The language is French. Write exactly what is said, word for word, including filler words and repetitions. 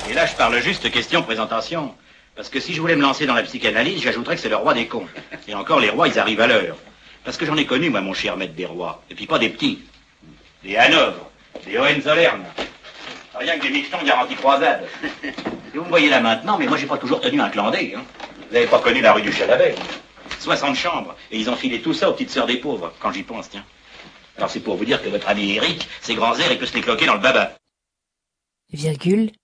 Et là, je parle juste question présentation. Parce que si je voulais me lancer dans la psychanalyse, j'ajouterais que c'est le roi des cons. Et encore, les rois, ils arrivent à l'heure. Parce que j'en ai connu, moi, mon cher maître des rois. Et puis pas des petits. Des Hanovre, des Hohenzollern. Rien que des michetons garantis croisade. Et vous me voyez là maintenant, mais moi, j'ai pas toujours tenu un clandé. Hein. Vous n'avez pas connu la rue du Chalavet. soixante chambres. Et ils ont filé tout ça aux petites sœurs des pauvres, quand j'y pense, tiens. Alors c'est pour vous dire que votre ami Eric, ses grands airs, il peut se les cloquer dans le baba. Virgule.